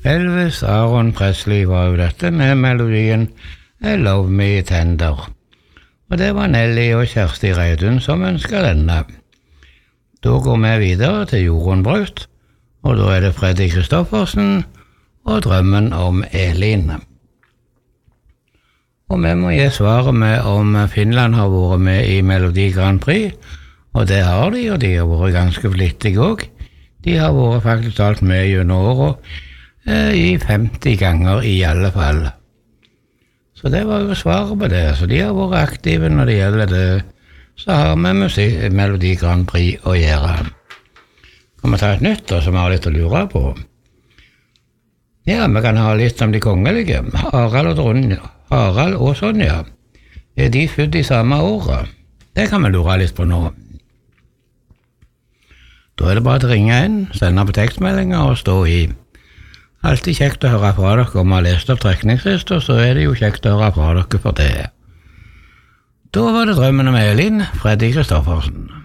Elvis Aaron Presley var jo dette med melodien Love Me Tender. Og det var Nelly og Kjersti Reidun som ønsket denne. Da går vi videre til Jorunn Braut, og da det Freddy Kristoffersen og Drømmen om Elin. Og vi må gi svaret med om Finland har vært med i Melodi Grand Prix, og det har de, og de har vært ganske flittige også. De har vært faktisk alt med gjennom året, i 50 ganger i alle fall. Så det var jo svaret på det, så de har vært aktive når det gjelder det, så har vi Melodi Grand Prix å gjøre. Kan vi ta et nytt da, som vi har litt å lure på? Ja, vi kan ha litt om de kongelige. Harald og Sonja. Er de født i samme året? Det kan vi lure litt på nå. Da det bare å ringe inn, sende på tekstmeldinger og stå i. Alltid kjekt å høre fra dere om å ha lest opp trekningslister, så det jo kjekt å høre fra dere for det. Da var det Drømmen om Elin, Freddy Kristoffersen.